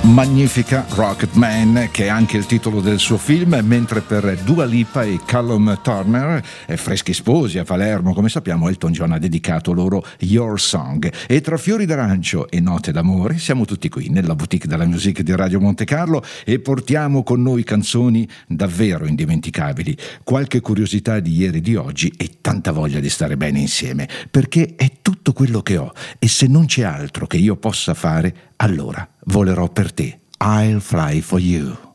Magnifica Rocket Man, che è anche il titolo del suo film, mentre per Dua Lipa e Callum Turner, freschi sposi a Palermo, come sappiamo, Elton John ha dedicato loro Your Song. E tra fiori d'arancio e note d'amore siamo tutti qui nella boutique della music di Radio Monte Carlo e portiamo con noi canzoni davvero indimenticabili, qualche curiosità di ieri e di oggi e tanta voglia di stare bene insieme, perché è tutto quello che ho e se non c'è altro che io possa fare, allora volerò per te. I'll fly for you.